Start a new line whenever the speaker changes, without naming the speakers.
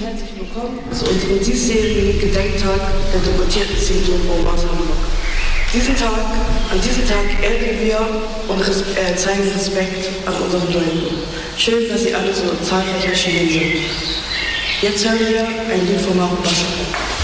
herzlich willkommen zu unserem diesjährigen Gedenktag der deportierten Sinti-Roma aus Hamburg. An diesem Tag ehren wir und zeigen Respekt an unseren Leuten. Schön, dass Sie alle so zahlreich erschienen sind. Jetzt hören wir ein Lied von Marco Bascha.